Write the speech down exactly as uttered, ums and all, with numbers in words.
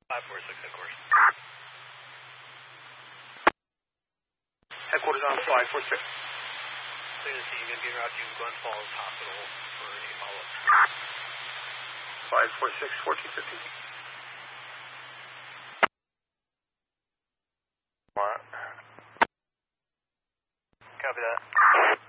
five four six headquarters. Headquarters on five four six. So you're going to be en route to Glens Falls Hospital for a follow-up. five four six, fourteen fifty. Alright. Copy that.